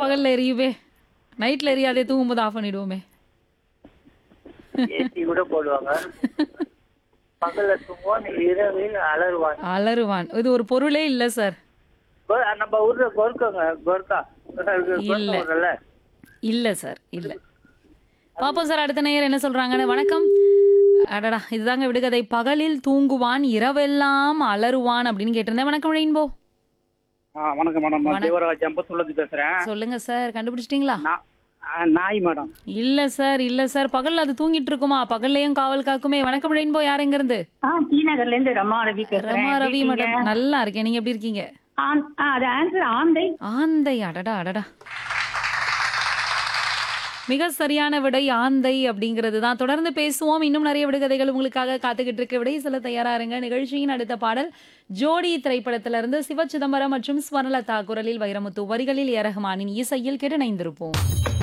பகல்ல எரியுமே. நைட்ல எரியாதே, தூங்கும்போது ஆஃப் பண்ணிடுவோமே. ஏசி கூட போடுவாங்க. பகல்ல தூங்குவான், இரவில் அலறுவான். அலறுவான். இது ஒரு பொருளே இல்ல சார். நம்ம ஊர்ல கோர்க்காங்க, கோர்க்கா இல்ல. கோர்க்கா ஊர்ல. இல்ல சார். இல்ல. பாப்போம் சார் அடுத்த நேயர் என்ன சொல்றாங்கன்னு. வணக்கம். அடடா! இதுதாங்க விடுகதை. பகலில் தூங்குவான், இரவெல்லாம் அலறுவான் அப்படின்னு கேட்டிருந்தேன். வணக்கம் ரெயின்போ. வணக்கம் மேடம். நான் வணக் தேவராஜ் அம்பத்தூர்லேருந்து பேசுறேன். சொல்லுங்க சார். கண்டுபிடிச்சிட்டீங்களா? நாய் மேடம். இல்ல சார். இல்ல சார். பகல்ல அது தூங்கிட்டு இருக்குமா? பகல்லையும் காவல் காக்குமே. வணக்கம் ரெயின்போ. யார் எங்க இருந்து? டி நகர்ல இருந்து ரமா ரவி பேசுறேன். ரமா எப்படி ரவி இருக்கீங்க? மேடம். நல்லா இருக்கேன். நீங்க எப்படி இருக்கீங்க? அது ஆன்சர் ஆந்தை. ஆந்தை. அடடா அடடா. மிக சரியான விடை ஆந்தை அப்படிங்கிறது தான். தொடர்ந்து பேசுவோம். இன்னும் நிறைய விடுகதைகள் உங்களுக்காக காத்துக்கிட்டு இருக்கு. விடை சொல்ல தயாரா இருங்க. நிகழ்ச்சியின் அடுத்த பாடல் ஜோடி திரைப்படத்திலிருந்து சிவ சிதம்பரம் மற்றும் ஸ்வர்ணலதா குரலில் வைரமுத்து வரிகளில் ஏ ரஹ்மானின் இசையில் கேட்டு இணைந்திருப்போம்.